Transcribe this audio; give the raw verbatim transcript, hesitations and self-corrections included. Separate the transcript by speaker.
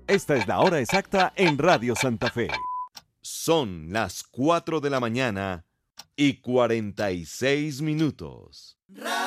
Speaker 1: Esta es la hora exacta en Radio Santa Fe. Son las cuatro de la mañana y cuarenta y seis minutos.